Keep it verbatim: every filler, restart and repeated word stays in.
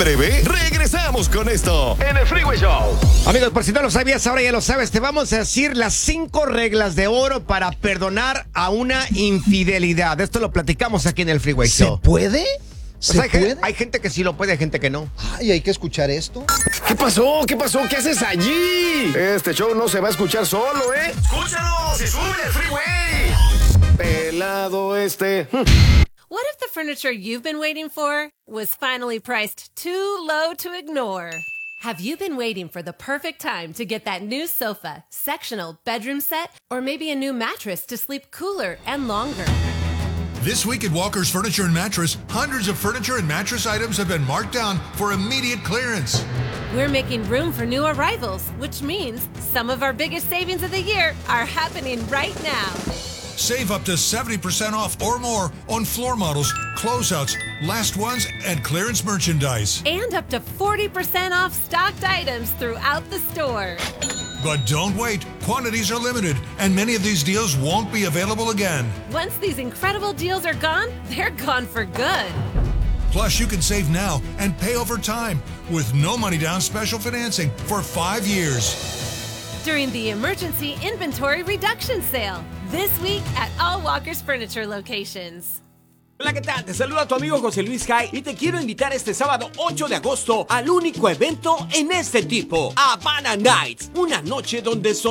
breve, regresamos con esto en el Freeway Show. Amigos, por si no lo sabías, ahora ya lo sabes. Te vamos a decir las cinco reglas de oro para perdonar a una infidelidad. Esto lo platicamos aquí en el Freeway ¿Se Show. puede? O ¿Se sea, hay, puede? hay gente que sí lo puede, hay gente que no. Ay, hay que escuchar esto. ¿Qué pasó? ¿Qué pasó? ¿Qué haces allí? Este show no se va a escuchar solo, ¿eh? ¡Escúchanos y sube el Freeway! Pelado este. What if the furniture you've been waiting for was finally priced too low to ignore? Have you been waiting for the perfect time to get that new sofa, sectional bedroom set, or maybe a new mattress to sleep cooler and longer? This week at Walker's Furniture and Mattress, hundreds of furniture and mattress items have been marked down for immediate clearance. We're making room for new arrivals, which means some of our biggest savings of the year are happening right now. Save up to seventy percent off or more on floor models, closeouts, last ones, and clearance merchandise. And up to forty percent off stocked items throughout the store. But don't wait. Quantities are limited, and many of these deals won't be available again. Once these incredible deals are gone, they're gone for good. Plus, you can save now and pay over time with no money down special financing for five years. During the Emergency Inventory Reduction Sale, this week at all Walker's Furniture locations. Hola, ¿qué tal? Te saluda tu amigo José Luis Jai y te quiero invitar este sábado ocho de agosto al único evento en este tipo, Havana Nights, una noche donde